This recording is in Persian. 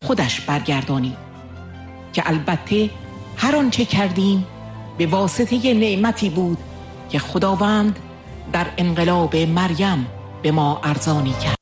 خودش برگردانیم که البته هر آنچه کردیم به واسطه نعمتی بود که خداوند در انقلاب مریم به ما ارزانی کرد.